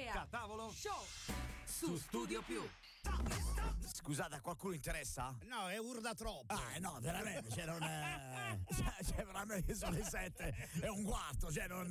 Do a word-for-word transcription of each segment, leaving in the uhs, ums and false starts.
Andrea. Tavolo Show su Studio Più. Scusate, a qualcuno interessa? No, è urda troppo. Ah, no, veramente, cioè non è. Cioè, cioè veramente sono le sette e un quarto, cioè non.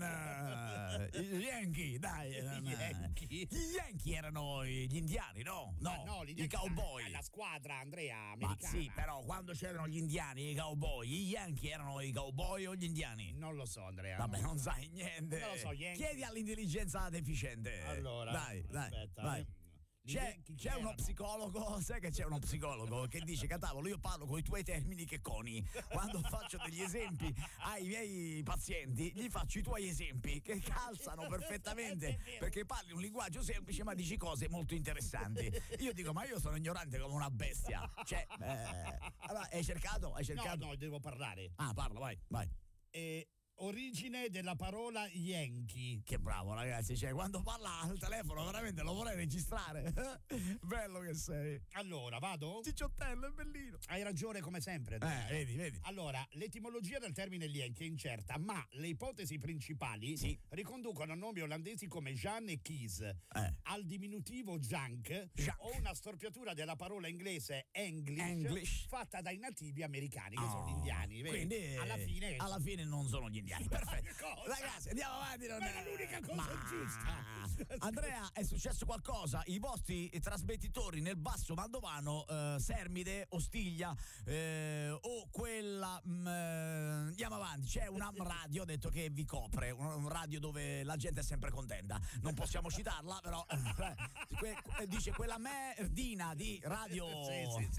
Uh, gli Yankee, dai. Non, Gli Yankee? Gli Yankee erano gli indiani, no? No, no gli i cowboy. La squadra, Andrea, Ma americana. sì, però quando c'erano gli indiani, i cowboy, gli Yankee erano i cowboy o gli indiani? Non lo so, Andrea. Vabbè, no. non sai niente. Non lo so, Yankee. Chiedi all'intelligenza deficiente. Allora, dai, aspetta, dai, vai. eh. C'è, c'è uno psicologo, sai che c'è uno psicologo che dice: Catavolo, io parlo con i tuoi termini che coni. Quando faccio degli esempi ai miei pazienti, gli faccio i tuoi esempi che calzano perfettamente, perché parli un linguaggio semplice ma dici cose molto interessanti. Io dico: ma io sono ignorante come una bestia. Cioè, eh, allora, hai cercato? Hai cercato? No, no, devo parlare. Ah, parla, vai, vai. Eh, origine della parola Yankee. Che bravo, ragazzi, cioè quando parla al telefono veramente lo vorrei registrare. Bello che sei. Allora, vado? Cicciottello, è bellino. Hai ragione come sempre. Eh, vedi, vedi. Allora, l'etimologia del termine Yankee è incerta, ma le ipotesi principali sì. riconducono a nomi olandesi come Jan e Keys, eh. al diminutivo Jank, Jank, o una storpiatura della parola inglese English, English. fatta dai nativi americani, che oh, sono gli indiani. Vedi? Quindi alla fine alla fine non sono gli indiani. Perfetto. Cosa? Ragazzi, andiamo avanti. Non Ma è l'unica cosa ma... giusta. Andrea, è successo qualcosa? I vostri trasmettitori nel basso Mandovano, eh, Sermide, Ostiglia, eh, o quella mh, eh, andiamo avanti, c'è una radio, ha detto, che vi copre, un, un radio dove la gente è sempre contenta. Non possiamo citarla, però eh, que, dice quella merdina di radio. Sì, sì,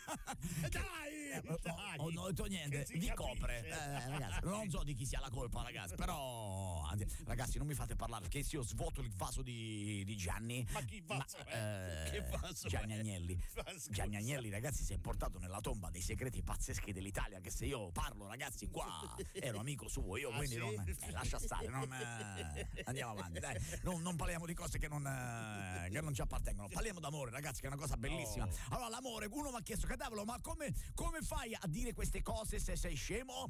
sì. Dai, eh, dai, oh, non ho detto niente, vi capisce. copre. Eh, ragazzi, non so di chi sia la colpa, ragazzi, però ragazzi, non mi fate parlare, perché se io svuoto il vaso di, di Gianni. Ma chi vaso ma, è? Eh, Che vaso Gianni è? Agnelli. Scusa. Gianni Agnelli, ragazzi, si è portato nella tomba dei segreti pazzeschi dell'Italia, che se io parlo, ragazzi, qua ero amico suo, io Ah, quindi sì? non eh, lascia stare, non, eh, andiamo avanti, dai. Non, non parliamo di cose che non, eh, che non ci appartengono. Parliamo d'amore, ragazzi, che è una cosa bellissima. Oh. Allora, l'amore, uno mi ha chiesto: Catavolo, ma come, come fai a dire queste cose se sei scemo?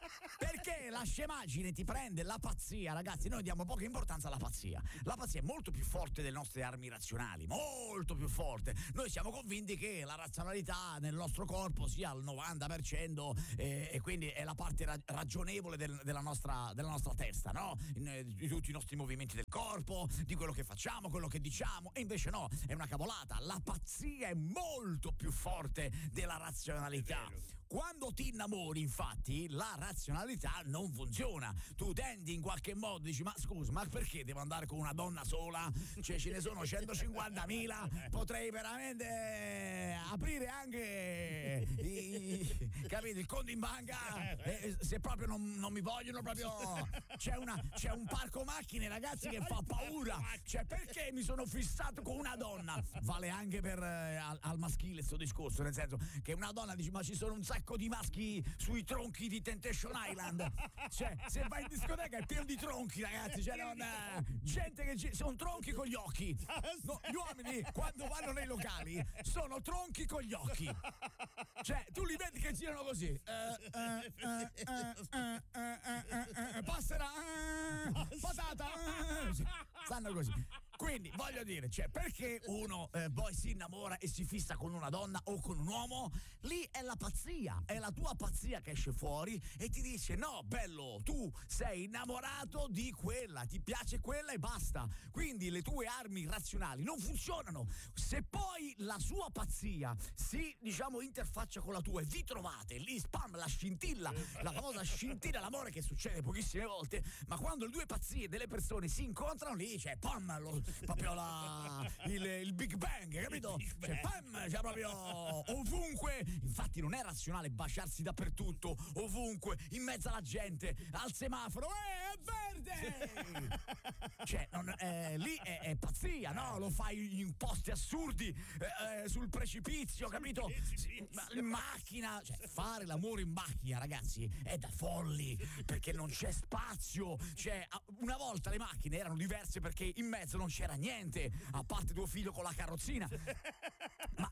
Perché la scemaggine ti prende, la pazzia, ragazzi. Noi diamo poca importanza alla pazzia. La pazzia è molto più forte delle nostre armi razionali, molto più forte. Noi siamo convinti che la razionalità nel nostro corpo sia al novanta per cento, eh, e quindi è la parte ra- ragionevole del, della, nostra, della nostra testa, no? In, eh, di tutti i nostri movimenti del corpo, di quello che facciamo, quello che diciamo. E invece no, è una cavolata. La pazzia è molto più forte della razionalità. Quando ti innamori, infatti, la razionalità non funziona. Tu tendi in qualche modo, dici: ma scusa, ma perché devo andare con una donna sola? Cioè, ce ne sono centocinquantamila, potrei veramente aprire anche i, capito, il conto in banca, e se proprio non, non mi vogliono proprio. C'è, una, c'è un parco macchine, ragazzi, che fa paura. Cioè, perché mi sono fissato con una donna? Vale anche per eh, al, al maschile sto discorso, nel senso che una donna dice: ma ci sono un sacco di maschi sui tronchi di Temptation Island. Cioè, se vai in discoteca è pieno di tronchi, ragazzi. Cioè, non, eh, gente che ci, sono tronchi con gli occhi. No, gli uomini quando vanno nei locali sono tronchi con gli occhi. Cioè, tu li vedi che girano così. Eh, eh, eh, eh, eh, eh, eh, passerà, eh, patata, eh, stanno così. Quindi voglio dire, cioè, perché uno eh, poi si innamora e si fissa con una donna o con un uomo? Lì è la pazzia, è la tua pazzia che esce fuori e ti dice: no, bello, tu sei innamorato di quella, ti piace quella e basta. Quindi le tue armi razionali non funzionano. Se poi la sua pazzia si, diciamo, interfaccia con la tua e vi trovate lì, spam, la scintilla, la famosa scintilla, l'amore, che succede pochissime volte, ma quando le due pazzie delle persone si incontrano, lì c'è pam, lo, proprio la, il, il Big Bang, capito? C'è pam, c'è proprio ovunque. Infatti non è razionale baciarsi dappertutto, ovunque, in mezzo alla gente, al semaforo, eh, è verde! Cioè, non, eh, lì è, è pazzia, no? Lo fai in posti assurdi, eh, eh, sul precipizio, capito? Ma in macchina, cioè, fare l'amore in macchina, ragazzi, è da folli, perché non c'è spazio. Cioè, una volta le macchine erano diverse perché in mezzo non c'era niente, a parte tuo figlio con la carrozzina. Ma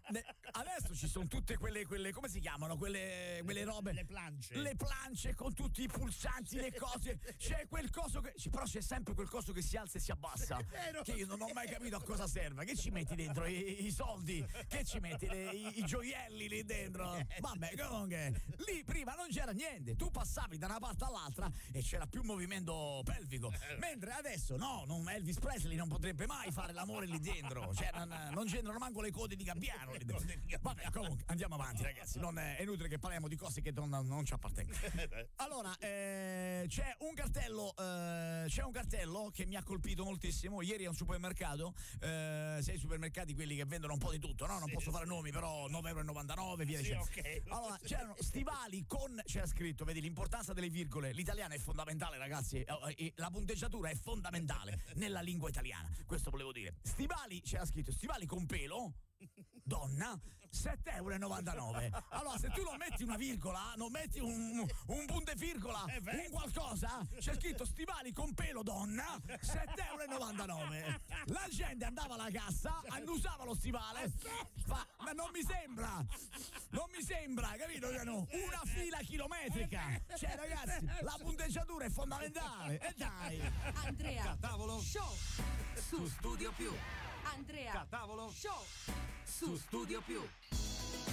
ne, adesso ci sono tutte quelle, quelle come si chiamano? Quelle, quelle robe. Le plance. Le plance con tutti i pulsanti, le cose. C'è quel coso che. Però c'è sempre quel coso che si alza e si abbassa. Che io non ho mai capito a cosa serve. Che ci metti dentro? I, i soldi? Che ci metti? Le, i, I gioielli lì dentro? Vabbè, comunque. Lì prima non c'era niente. Tu passavi da una parte all'altra e c'era più movimento pelvico. Mentre adesso no, non, Elvis Presley non potrebbe mai fare l'amore lì dentro. Cioè, non, non c'entrano manco le code di gabbiano lì dentro. Vabbè, comunque, andiamo avanti, ragazzi. Non è, è inutile che parliamo di cose che non, non ci appartengono. Allora, eh, c'è un cartello, eh, c'è un cartello che mi ha colpito moltissimo. Ieri a un supermercato, eh, sei supermercati quelli che vendono un po' di tutto, no? Non sì, posso fare sì. nomi, però nove e novantanove, via Sì, dicendo. okay. Allora, c'erano stivali con, c'era scritto, vedi, l'importanza delle virgole. L'italiano è fondamentale, ragazzi. E la punteggiatura è fondamentale nella lingua italiana. Questo volevo dire. Stivali, c'era scritto, stivali con pelo. Donna, sette e novantanove euro. Allora, se tu non metti una virgola, non metti un, un punto e virgola, un qualcosa, c'è scritto stivali con pelo donna, sette e novantanove euro. La gente andava alla cassa, annusava lo stivale, fa, ma non mi sembra, non mi sembra, capito? Una fila chilometrica. Cioè, ragazzi, la punteggiatura è fondamentale. E dai. Andrea Tavolo Show su Studio Più. Andrea Catavolo Show su Studio Più.